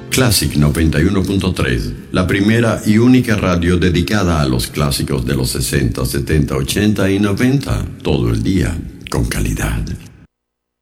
Classic 91.3, la primera y única radio dedicada a los clásicos de los 60, 70, 80 y 90, todo el día, con calidad.